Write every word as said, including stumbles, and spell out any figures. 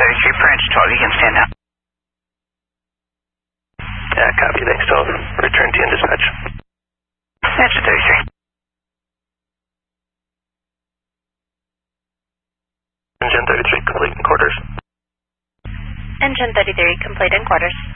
thirty-three, French twelve, you can stand now. Yeah, copy, thanks twelve. Return to you in dispatch. Engine thirty-three. Engine thirty-three, complete in quarters. Engine thirty-three, complete in quarters.